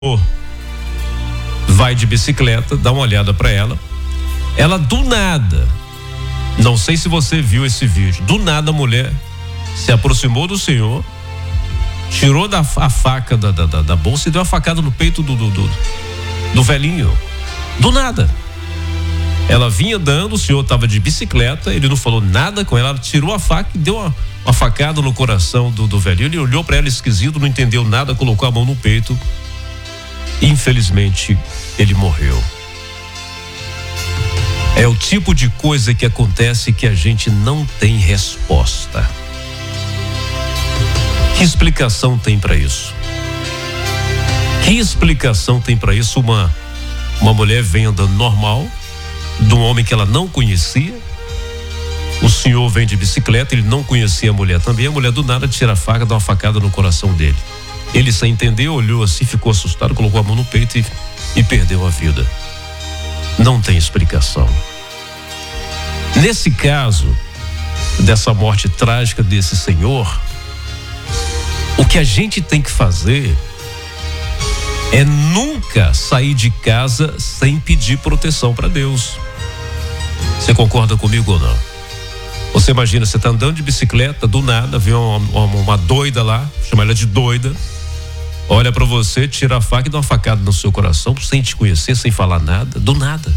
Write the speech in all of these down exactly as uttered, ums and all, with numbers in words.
vai de bicicleta, dá uma olhada para ela. Ela do nada, não sei se você viu esse vídeo, do nada a mulher se aproximou do senhor, tirou da, a faca da, da, da bolsa e deu a facada no peito do, do, do, do velhinho. Do nada. Ela vinha dando, o senhor estava de bicicleta, ele não falou nada com ela, ela tirou a faca e deu uma, uma facada no coração do, do velhinho. Ele olhou para ela esquisito, não entendeu nada, colocou a mão no peito. Infelizmente, ele morreu. É o tipo de coisa que acontece que a gente não tem resposta. Que explicação tem para isso? Que explicação tem para isso? Uma, uma mulher vem andando normal, de um homem que ela não conhecia. O senhor vem de bicicleta, ele não conhecia a mulher também. A mulher do nada tira a faca, dá uma facada no coração dele. Ele, sem entender, olhou assim, ficou assustado, colocou a mão no peito e, e perdeu a vida. Não tem explicação. Nesse caso, dessa morte trágica desse senhor, o que a gente tem que fazer é nunca sair de casa sem pedir proteção para Deus. Você concorda comigo ou não? Você imagina, você está andando de bicicleta, do nada, vê uma, uma, uma doida lá, chama ela de doida, olha para você, tira a faca e dá uma facada no seu coração, sem te conhecer, sem falar nada, do nada.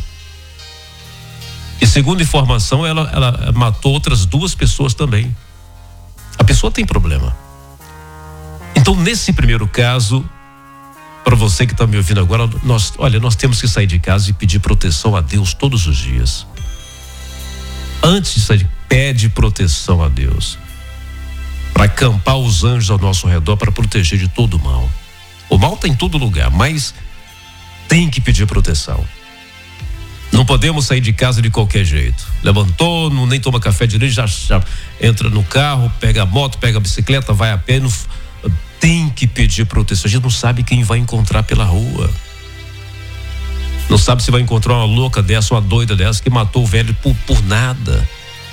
E segundo informação, ela, ela matou outras duas pessoas também. A pessoa tem problema. Então, nesse primeiro caso, para você que está me ouvindo agora, nós, olha, nós temos que sair de casa e pedir proteção a Deus todos os dias. Antes de sair, pede proteção a Deus, para acampar os anjos ao nosso redor, para proteger de todo o mal. O mal está em todo lugar, mas tem que pedir proteção. Não podemos sair de casa de qualquer jeito. Levantou, não, nem toma café direito, já, já entra no carro, pega a moto, pega a bicicleta, vai a pé. Não, tem que pedir proteção. A gente não sabe quem vai encontrar pela rua. Não sabe se vai encontrar uma louca dessa, uma doida dessa que matou o velho por, por nada.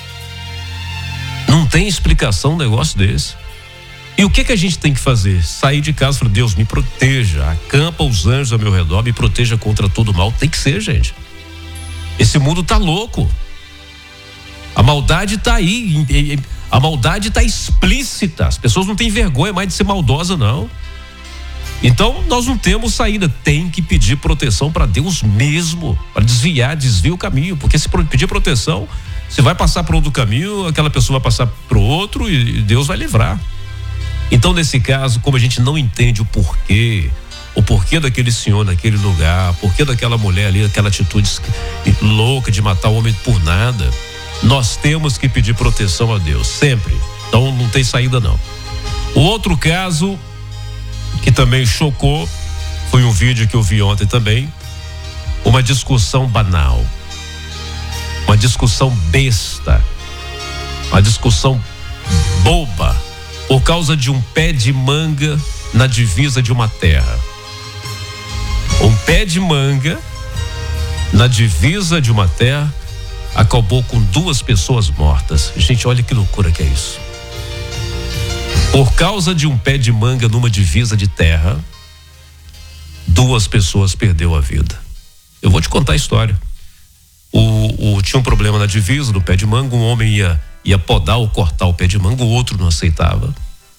Não tem explicação um negócio desse. E o que que a gente tem que fazer? Sair de casa e falar: Deus, me proteja, acampa os anjos ao meu redor, me proteja contra todo mal. Tem que ser, gente. Esse mundo tá louco. A maldade tá aí. A maldade tá explícita. As pessoas não têm vergonha mais de ser maldosa, não. Então nós não temos saída. Tem que pedir proteção para Deus mesmo, para desviar, desvia o caminho. Porque se pedir proteção, você vai passar por outro caminho, aquela pessoa vai passar para o outro e Deus vai livrar. Então, nesse caso, como a gente não entende o porquê, o porquê daquele senhor naquele lugar, o porquê daquela mulher ali, aquela atitude louca de matar o homem por nada, nós temos que pedir proteção a Deus, sempre. Então não tem saída não. O outro caso que também chocou foi um vídeo que eu vi ontem também, uma discussão banal, uma discussão besta, uma discussão boba, por causa de um pé de manga na divisa de uma terra. Um pé de manga na divisa de uma terra acabou com duas pessoas mortas. Gente, olha que loucura que é isso. Por causa de um pé de manga numa divisa de terra, duas pessoas perderam a vida. Eu vou te contar a história. O, o, tinha um problema na divisa do pé de manga, um homem ia, ia podar ou cortar o pé de manga, o outro não aceitava.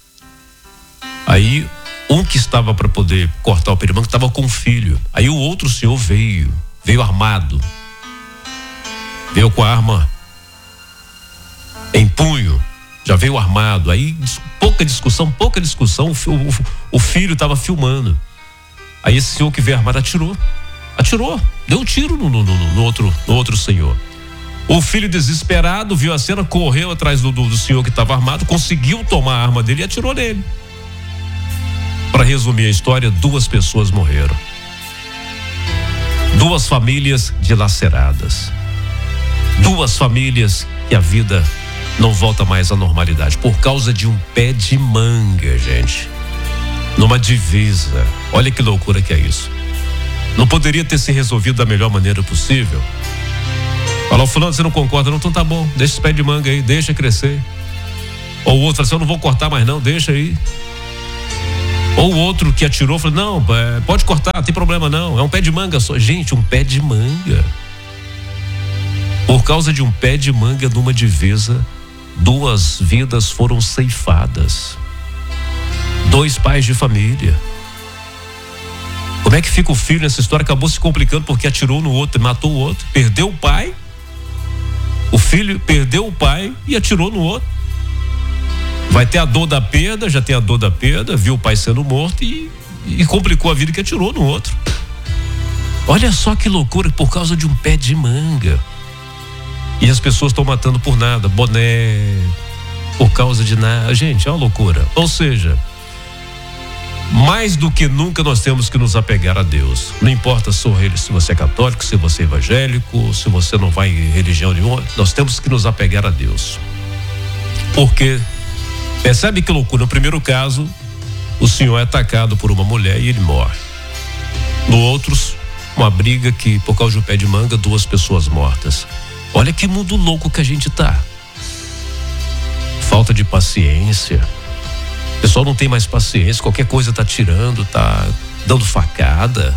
Aí um que estava para poder cortar o pé de manga estava com um filho. Aí o outro senhor veio, veio armado, veio com a arma em punho, já veio armado. Aí pouca discussão, pouca discussão, o, o, o filho estava filmando. Aí esse senhor que veio armado atirou, atirou, deu um tiro no, no, no, no, outro, no outro senhor. O filho, desesperado, viu a cena, correu atrás do, do, do senhor que estava armado, conseguiu tomar a arma dele e atirou nele. Para resumir a história, duas pessoas morreram. Duas famílias dilaceradas. Duas famílias que a vida não volta mais à normalidade por causa de um pé de manga, gente. Numa divisa. Olha que loucura que é isso. Não poderia ter se resolvido da melhor maneira possível? Falou: fulano, você não concorda? Não, então tá bom, deixa esse pé de manga aí, deixa crescer. Ou o outro fala assim: eu não vou cortar mais não, deixa aí. Ou o outro que atirou, falou, não, pode cortar, não tem problema não, é um pé de manga só. Gente, um pé de manga. Por causa de um pé de manga numa divisa, duas vidas foram ceifadas. Dois pais de família. Como é que fica o filho nessa história? Acabou se complicando porque atirou no outro e matou o outro. Perdeu o pai. O filho perdeu o pai e atirou no outro. Vai ter a dor da perda, já tem a dor da perda, viu o pai sendo morto e, e complicou a vida que atirou no outro. Olha só que loucura, por causa de um pé de manga. E as pessoas estão matando por nada, boné, por causa de nada. Gente, é uma loucura. Ou seja, mais do que nunca nós temos que nos apegar a Deus. Não importa se você é católico, se você é evangélico, se você não vai em religião nenhuma, nós temos que nos apegar a Deus. Porque, percebe que loucura, no primeiro caso, o senhor é atacado por uma mulher e ele morre. No outro, uma briga que, por causa de um pé de manga, duas pessoas mortas. Olha que mundo louco que a gente tá. Falta de paciência. O pessoal não tem mais paciência, qualquer coisa tá tirando, tá dando facada.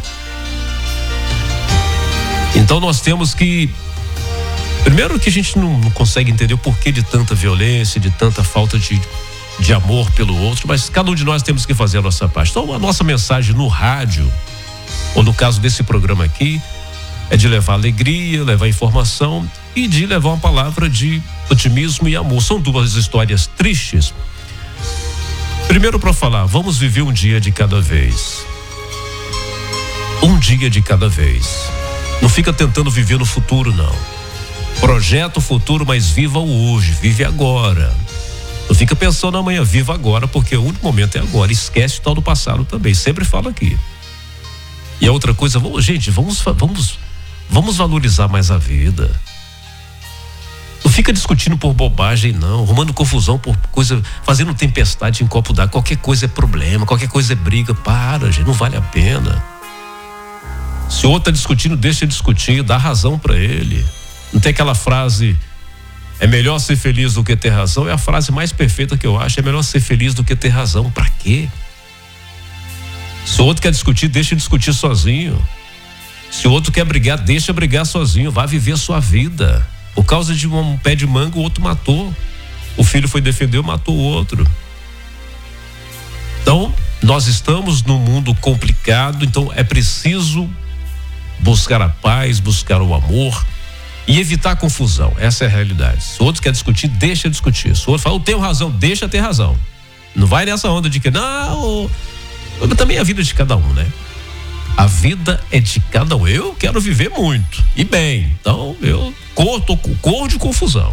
Então nós temos que, primeiro que a gente não, não consegue entender o porquê de tanta violência, de tanta falta de, de amor pelo outro, mas cada um de nós temos que fazer a nossa parte. Então a nossa mensagem no rádio, ou no caso desse programa aqui, é de levar alegria, levar informação e de levar uma palavra de otimismo e amor. São duas histórias tristes. Primeiro, para falar, vamos viver um dia de cada vez. Um dia de cada vez. Não fica tentando viver no futuro, não. Projeta o futuro, mas viva o hoje, vive agora. Não fica pensando amanhã, viva agora, porque o único momento é agora. Esquece o tal do passado também, sempre falo aqui. E a outra coisa, vamos, gente, vamos, vamos, vamos valorizar mais a vida. Não fica discutindo por bobagem, não, arrumando confusão por coisa, fazendo tempestade em copo d'água. Qualquer coisa é problema, qualquer coisa é briga. Para, gente, não vale a pena. Se o outro tá discutindo, deixa discutir, dá razão para ele. Não tem aquela frase, é melhor ser feliz do que ter razão? É a frase mais perfeita que eu acho, é melhor ser feliz do que ter razão. Pra quê? Se o outro quer discutir, deixa discutir sozinho. Se o outro quer brigar, deixa brigar sozinho, vai viver a sua vida. Por causa de um pé de manga, o outro matou. O filho foi defender, matou o outro. Então, nós estamos num mundo complicado, então é preciso buscar a paz, buscar o amor e evitar a confusão. Essa é a realidade. Se o outro quer discutir, deixa discutir. Se o outro fala, eu tenho razão, deixa ter razão. Não vai nessa onda de que, não, também é a vida de cada um, né? A vida é de cada um. Eu quero viver muito e bem. Então eu corro, tô com cor de confusão.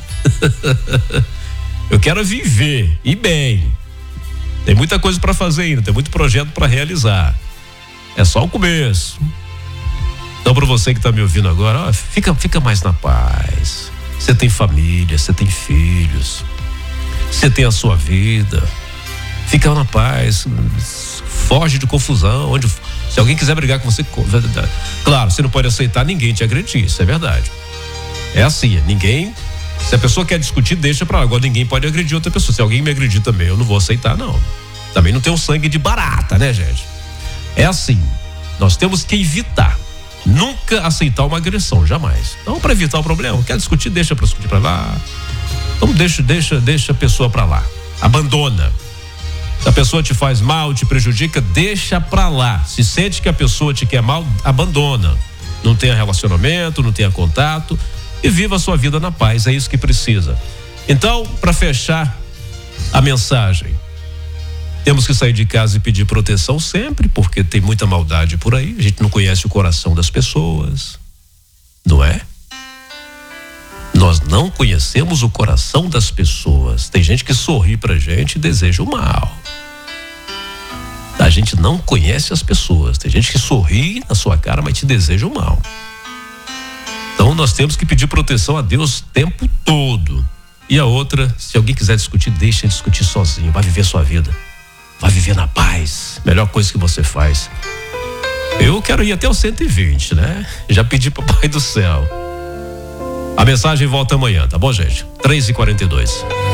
Eu quero viver e bem. Tem muita coisa para fazer ainda, tem muito projeto para realizar. É só o começo. Então, para você que tá me ouvindo agora, ó, fica, fica mais na paz. Você tem família, você tem filhos, você tem a sua vida. Fica na paz. Foge de confusão. Onde Se alguém quiser brigar com você, claro, você não pode aceitar ninguém te agredir, isso é verdade. É assim, ninguém, se a pessoa quer discutir, deixa pra lá. Agora ninguém pode agredir outra pessoa. Se alguém me agredir também, eu não vou aceitar, não. Também não tem um sangue de barata, né, gente? É assim, nós temos que evitar, nunca aceitar uma agressão, jamais. Então, para evitar o problema, quer discutir, deixa pra discutir pra lá. Então deixa, deixa, deixa a pessoa pra lá. Abandona. Se a pessoa te faz mal, te prejudica, deixa pra lá. Se sente que a pessoa te quer mal, abandona. Não tenha relacionamento, não tenha contato e viva a sua vida na paz, é isso que precisa. Então, para fechar a mensagem, temos que sair de casa e pedir proteção sempre, porque tem muita maldade por aí, a gente não conhece o coração das pessoas, não é? Nós não conhecemos o coração das pessoas. Tem gente que sorri pra gente e deseja o mal. A gente não conhece as pessoas. Tem gente que sorri na sua cara, mas te deseja o mal. Então nós temos que pedir proteção a Deus o tempo todo. E a outra, se alguém quiser discutir, deixa discutir sozinho. Vai viver sua vida. Vai viver na paz. Melhor coisa que você faz. Eu quero ir até o cento e vinte, né? Já pedi pro Pai do Céu. A mensagem volta amanhã, tá bom, gente? três e quarenta e dois.